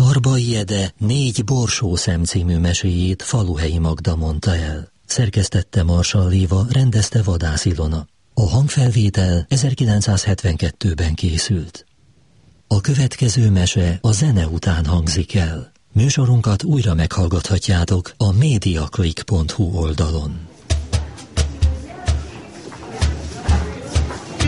Arbai Ede 4 borsószem című meséjét Faluhelyi Magda mondta el. Szerkesztette Marsall Éva, rendezte Vadász Ilona. A hangfelvétel 1972-ben készült. A következő mese a zene után hangzik el. Műsorunkat újra meghallgathatjátok a mediaclick.hu oldalon.